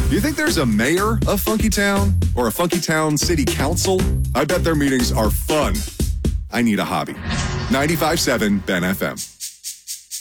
Do you think there's a mayor of Funky Town or a Funky Town City Council? I bet their meetings are fun. I need a hobby. 95.7 Ben FM.